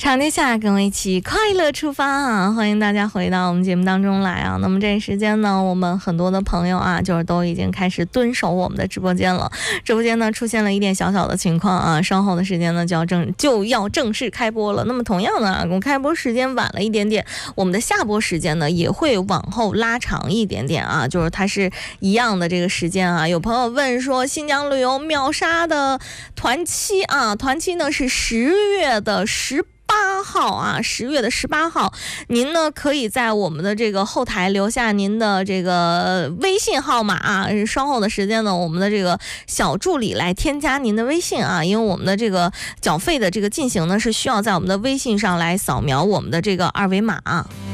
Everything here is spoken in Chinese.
长天下，跟我一起快乐出发啊！欢迎大家回到我们节目当中来啊。那么这一时间呢，我们很多的朋友啊，就是都已经开始蹲守我们的直播间了。直播间呢出现了一点小小的情况啊，稍后的时间呢就要正式开播了。那么同样的啊，我们开播时间晚了一点点，我们的下播时间呢也会往后拉长一点点啊，就是它是一样的这个时间啊。有朋友问说，新疆旅游秒杀的团期啊，团期呢是10月的18号啊，10月的18号，您呢可以在我们的这个后台留下您的这个微信号码啊，稍后的时间呢，我们的这个小助理来添加您的微信啊，因为我们的这个缴费的这个进行呢是需要在我们的微信上来扫描我们的这个二维码啊。